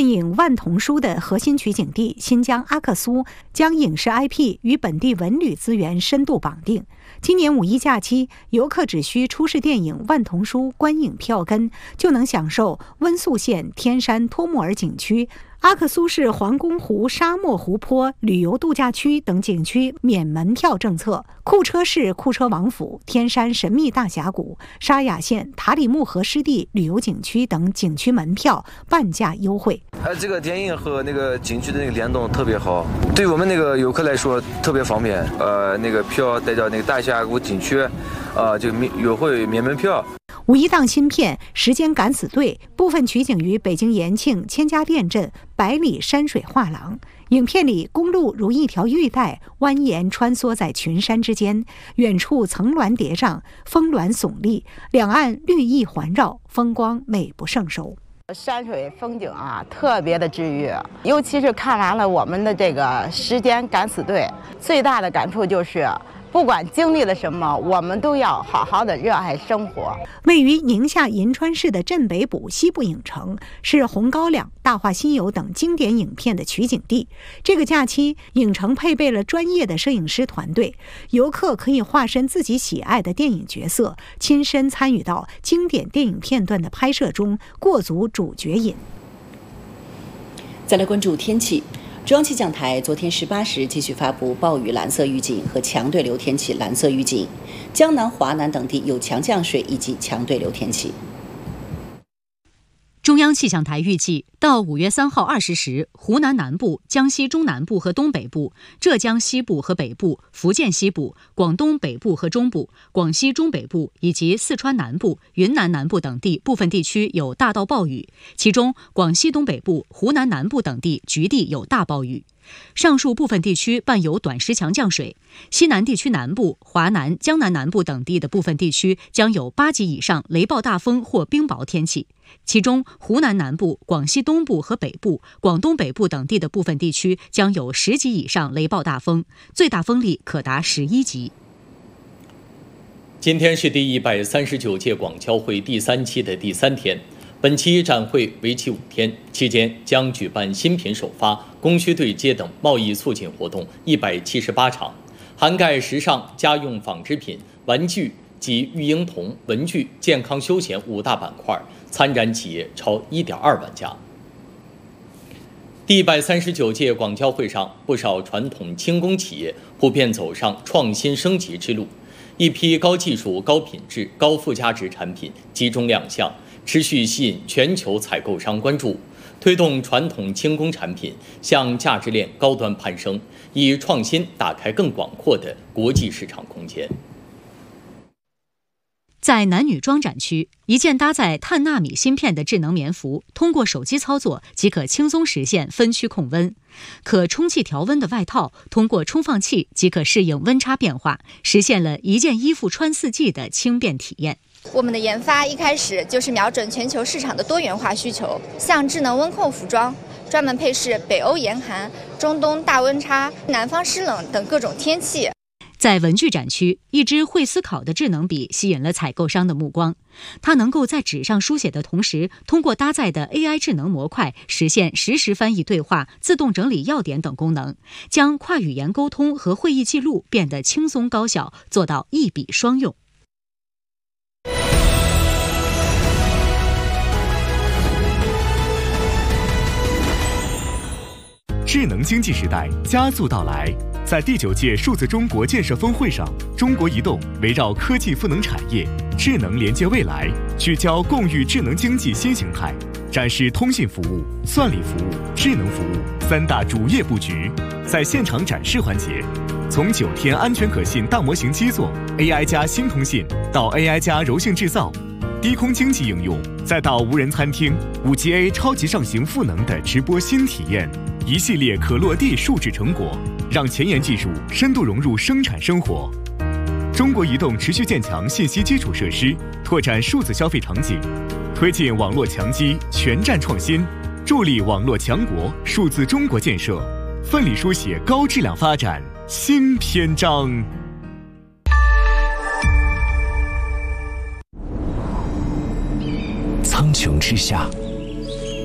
电影《万童书》的核心取景地新疆阿克苏将影视 IP 与本地文旅资源深度绑定。今年5一假期，游客只需出示电影《万童书》观影票根，就能享受温宿县天山托木尔景区、阿克苏市皇宫湖沙漠湖泊旅游度假区等景区免门票政策，库车市库车王府、天山神秘大峡谷、沙雅县塔里木河湿地旅游景区等景区门票半价优惠。 这个电影和那个景区的那个联动特别好，对我们那个游客来说特别方便。那个票带到那个大峡谷景区，就优惠免门票。 5一档新片《时间敢死队》部分取景于北京延庆千家店镇百里山水画廊。影片里，公路如一条玉带蜿蜒穿梭在群山之间，远处层峦叠嶂，峰峦耸立，两岸绿意环绕，风光美不胜收。 山水风景啊，特别的治愈。尤其是看完了我们的这个《时间敢死队》，最大的感触就是，不管经历了什么，我们都要好好的热爱生活。 位于宁夏银川市的镇北堡西部影城是《红高粱》《大话西游》等经典影片的取景地。这个假期，影城配备了专业的摄影师团队，游客可以化身自己喜爱的电影角色，亲身参与到经典电影片段的拍摄中，过足主角瘾。 再来关注天气。中央气象台昨天18时继续发布暴雨蓝色预警和强对流天气蓝色预警，江南、华南等地有强降水以及强对流天气。 中央气象台预计，到5月3号20时，湖南南部、江西中南部和东北部、浙江西部和北部、福建西部、广东北部和中部、广西中北部以及四川南部、云南南部等地部分地区有大到暴雨，其中广西东北部、湖南南部等地局地有大暴雨。上述部分地区伴有短时强降水，西南地区南部、华南、江南南部等地的部分地区将有8级以上雷暴大风或冰雹天气，其中湖南南部、广西东部和北部、广东北部等地的部分地区将有10级以上雷暴大风，最大风力可达11级。 今天是第139届广交会第3期的第3天。本期展会为期5天，期间将举办新品首发、供需对接等贸易促进活动178场，涵盖时尚、家用纺织品、玩具及育婴童、文具、健康休闲5大板块，参展企业超1.2万家。第139届广交会上，不少传统轻工企业普遍走上创新升级之路，一批高技术、高品质、高附加值产品集中亮相，持续吸引全球采购商关注，推动传统轻工产品向价值链高端攀升，以创新打开更广阔的国际市场空间。 在男女装展区，一件搭载碳纳米芯片的智能棉服，通过手机操作即可轻松实现分区控温；可充气调温的外套，通过充放器即可适应温差变化，实现了一件衣服穿4季的轻便体验。 我们的研发一开始就是瞄准全球市场的多元化需求，像智能温控服装，专门配饰北欧严寒、中东大温差、南方湿冷等各种天气。 在文具展区，一支会思考的智能笔吸引了采购商的目光。它能够在纸上书写的同时，通过搭载的 AI 智能模块实现实时翻译对话、自动整理要点等功能，将跨语言沟通和会议记录变得轻松高效，做到一笔双用。 智能经济时代加速到来。在第9届数字中国建设峰会上，中国移动围绕科技赋能产业、智能连接未来，聚焦共育智能经济新形态，展示通信服务、算力服务、智能服务3大主业布局。在现场展示环节，从9天安全可信大模型基座、AI 加新通信到 AI 加柔性制造、低空经济应用，再到无人餐厅、5G超级上行赋能的直播新体验，一系列可落地数字成果，让前沿技术深度融入生产生活。中国移动持续建强信息基础设施，拓展数字消费场景，推进网络强基全站创新，助力网络强国数字中国建设，奋力书写高质量发展新篇章。 苍穹之下，